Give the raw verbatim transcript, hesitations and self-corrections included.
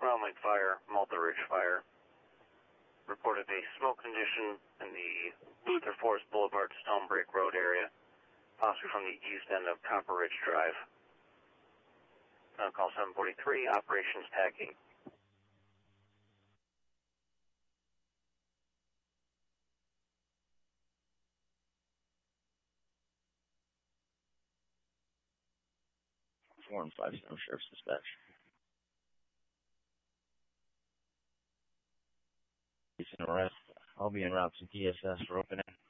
Round Lake Fire, Malta Ridge Fire. Reported a smoke condition in the Luther Forest Boulevard to Stonebreak Road area, possibly from the east end of Copper Ridge Drive. Uh, call seven forty-three, operations tagging. four and five, Snow Sheriff's Dispatch. He's in arrest. I'll be en route to D S S for opening.